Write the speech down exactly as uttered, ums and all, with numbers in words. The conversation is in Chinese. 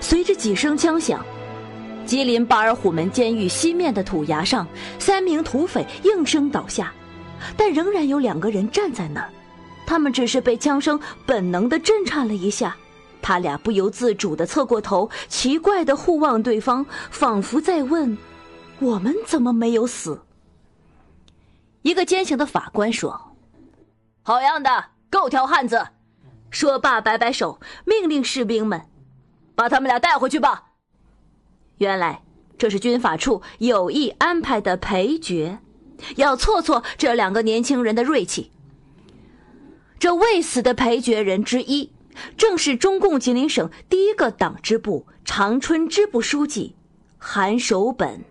随着几声枪响，吉林巴尔虎门监狱西面的土崖上，三名土匪应声倒下，但仍然有两个人站在那儿，他们只是被枪声本能地震颤了一下，他俩不由自主地侧过头，奇怪地互望对方，仿佛在问：我们怎么没有死？一个坚强的法官说：好样的，够条汉子！说罢摆摆手，命令士兵们把他们俩带回去吧。原来这是军法处有意安排的陪决，要挫挫这两个年轻人的锐气。这未死的陪决人之一，正是中共吉林省第一个党支部长春支部书记韩守本。